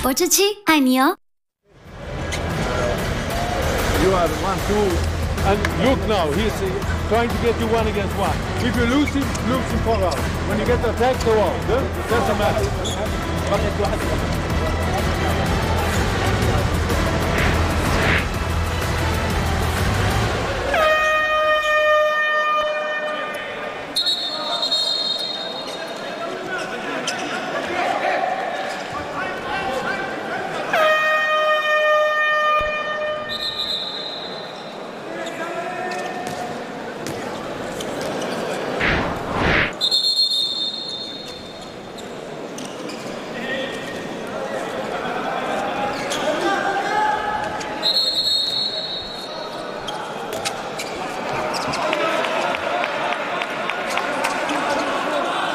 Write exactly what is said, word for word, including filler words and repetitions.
博智七爱你哦。 You are one, two, and look now, he's uh, trying to get you one against one. If you lose him, lose him for out. When you get the attack, go out. Huh? Doesn't matter.